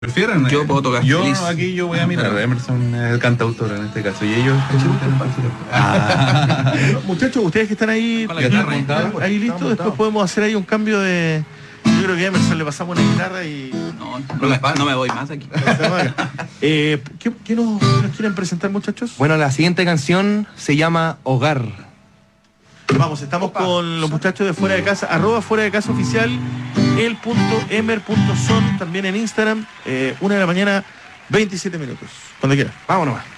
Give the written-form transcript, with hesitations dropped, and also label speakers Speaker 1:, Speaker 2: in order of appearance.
Speaker 1: Prefieren.
Speaker 2: Yo puedo tocar
Speaker 1: Yo
Speaker 2: feliz.
Speaker 1: aquí yo voy a mirar. Emerson es el cantautor en este caso. Y ellos.
Speaker 3: Muchachos, ustedes que están ahí,
Speaker 2: Con la guitarra
Speaker 3: ahí listos, después podemos hacer ahí un cambio de. Yo creo que a Emerson le pasamos una guitarra y.
Speaker 2: No me voy más aquí.
Speaker 3: ¿Qué nos quieren presentar, muchachos?
Speaker 4: Bueno, la siguiente canción se llama Hogar.
Speaker 3: Vamos, estamos con los muchachos de Fuera de Casa, @Fuera de Casa Oficial, el.emer.son, también en Instagram, 1 de la mañana, 27 minutos. Cuando quieran.
Speaker 4: Vámonos.